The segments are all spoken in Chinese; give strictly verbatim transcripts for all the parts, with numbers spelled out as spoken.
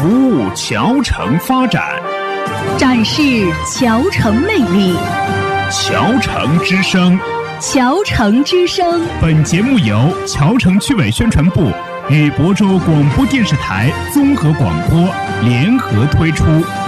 服务侨城发展， 展示侨城魅力。 侨城之声， 侨城之声。 本节目由侨城区委宣传部与亳州广播电视台综合广播联合推出。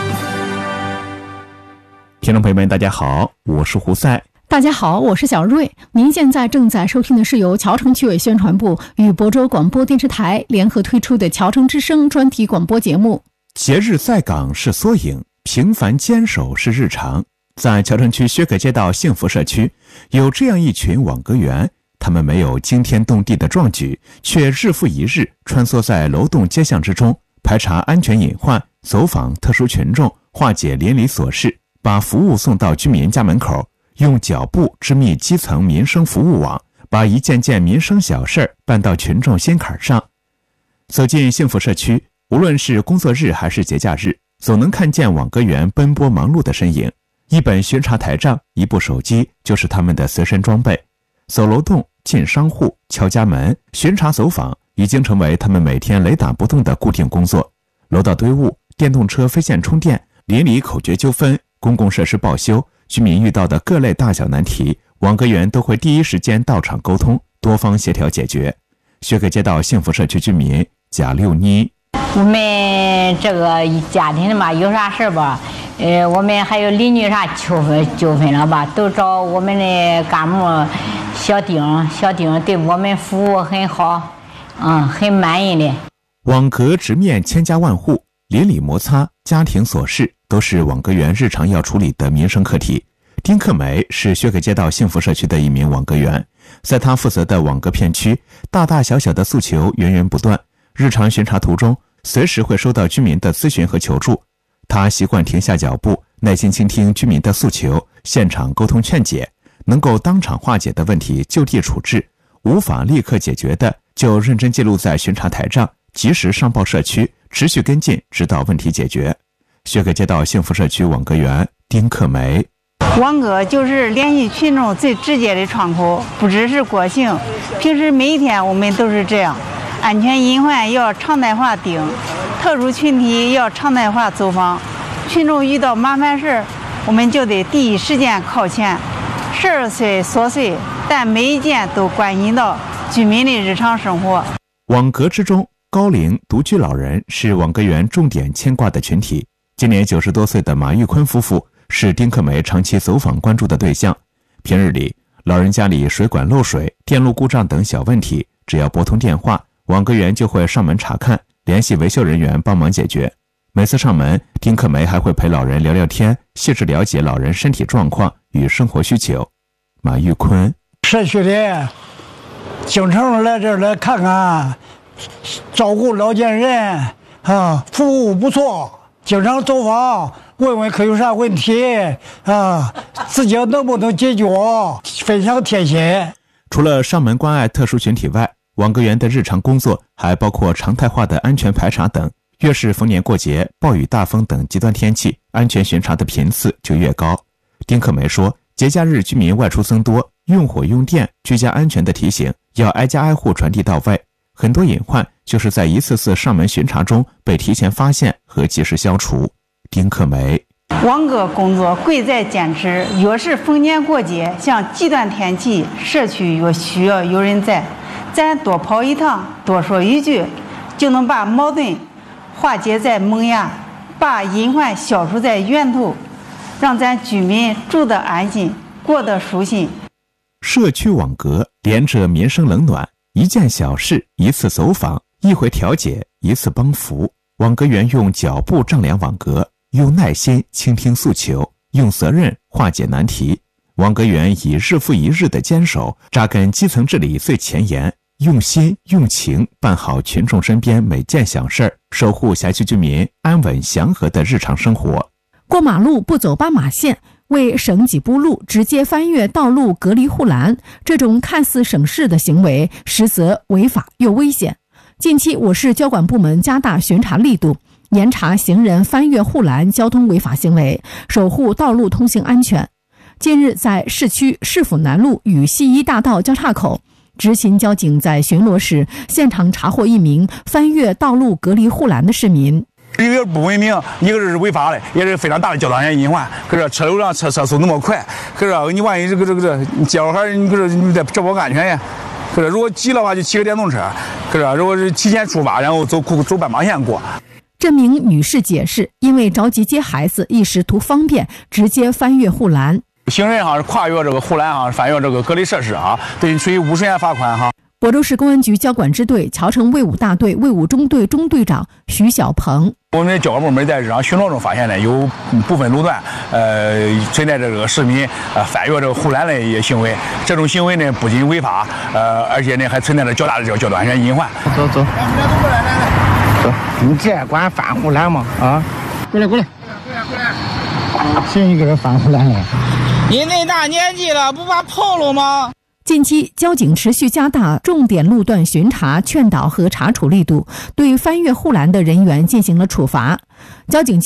听众朋友们，大家好，我是胡赛。 大家好，我是小瑞。您现在正在收听的是由侨城区委宣传部与亳州广播电视台联合推出的侨城之声专题广播节目。 节日在岗是缩影，平凡坚守是日常。在侨城区薛克街道幸福社区，有这样一群网格员，他们没有惊天动地的壮举，却日复一日穿梭在楼栋街巷之中，排查安全隐患，走访特殊群众，化解邻里琐事，把服务送到居民家门口，用脚步织密基层民生服务网，把一件件民生小事办到群众心坎上。走进幸福社区，无论是工作日还是节假日，总能看见网格员奔波忙碌的身影。一本巡查台账，一部手机，就是他们的随身装备。走楼栋、进商户、敲家门、巡查走访，已经成为他们每天雷打不动的固定工作。楼道堆物、电动车非线充电、邻里口诀纠纷、公共设施报修，居民遇到的各类大小难题，网格员都会第一时间到场沟通，多方协调解决。薛克街道幸福社区居民贾六妮， 我们这个家庭嘛，有啥事吧，呃，我们还有邻居啥纠纷纠纷了吧，都找我们的干部小丁，小丁对我们服务很好，嗯，很满意的。 网格直面千家万户，邻里摩擦、家庭琐事都是网格员日常要处理的民生课题。丁克梅是薛克街道幸福社区的一名网格员，在他负责的网格片区，大大小小的诉求源源不断，日常巡查途中随时会收到居民的咨询和求助。他习惯停下脚步，耐心倾听居民的诉求，现场沟通劝解，能够当场化解的问题就地处置，无法立刻解决的就认真记录在巡查台账，及时上报社区，持续跟进，直到问题解决。薛克街道幸福社区网格员丁克梅， 网格就是联系群众最直接的窗口，不只是国庆，平时每一天我们都是这样。安全隐患要常态化盯，特殊群体要常态化走访，群众遇到麻烦事，我们就得第一时间靠前。事儿虽琐碎，但每一件都关系到居民的日常生活。 网格之中，高龄独居老人是网格员重点牵挂的群体。今年九十多岁的马玉坤夫妇是丁克梅长期走访关注的对象。平日里，老人家里水管漏水、电路故障等小问题，只要拨通电话，网格员就会上门查看，联系维修人员帮忙解决。每次上门，丁克梅还会陪老人聊聊天，细致了解老人身体状况与生活需求。马玉坤， 社区里经常来这儿来看看，照顾老年人啊，服务不错，经常走访，问问可有啥问题啊，自己能不能解决，分享贴心。 除了上门关爱特殊群体外，网格员的日常工作还包括常态化的安全排查等。越是逢年过节、暴雨大风等极端天气，安全巡查的频次就越高。丁克梅说，节假日居民外出增多，用火用电、居家安全的提醒要挨家挨户传递到位，很多隐患就是在一次次上门巡查中被提前发现和及时消除。丁克梅， 网格工作贵在坚持，越是逢年过节，像极端天气，社区越需要有人在，咱多跑一趟，多说一句，就能把矛盾化解在萌芽，把隐患消除在源头，让咱居民住得安心，过得舒心。 社区网格连着民生冷暖，一件小事一次走访，一回调解一次帮扶。网格员用脚步丈量网格，用耐心倾听诉求，用责任化解难题。网格员以日复一日的坚守，扎根基层治理最前沿，用心用情办好群众身边每件小事儿，守护辖区居民安稳祥和的日常生活。 过马路不走斑马线，为省几步路直接翻越道路隔离护栏，这种看似省事的行为，实则违法又危险。近期我市交管部门加大巡查力度，严查行人翻越护栏交通违法行为，守护道路通行安全。近日，在市区市府南路与西一大道交叉口，执勤交警在巡逻时现场查获一名翻越道路隔离护栏的市民。 一个不文明，一个是违法的，也是非常大的交通安全隐患。可是车流量车车速那么快，可是你万一这个这个这街道上，你可是你得这保安全呀。可是如果急的话，就骑个电动车；可是如果是提前出发，然后走走斑马线过。 这名女士解释，因为着急接孩子，一时图方便，直接翻越护栏。 行人哈是跨越这个护栏哈，翻越这个隔离设施哈，对，属于五十元罚款哈。 亳州市公安局交管支队桥城卫武大队卫武中队中队长徐小鹏， 我们交管部门在日常巡逻中发现呢，有部分路段呃存在这个市民呃翻越这个护栏的一些行为，这种行为呢不仅违法，呃而且呢还存在着较大的这个交通安全隐患。 走走，来来来，走，你这管翻护栏吗？啊，过来过来，过来过来，谁一个人翻护栏了？ 你那大年纪了，不怕泡了吗？ 近期，交警持续加大重点路段巡查、劝导和查处力度，对翻越护栏的人员进行了处罚。交警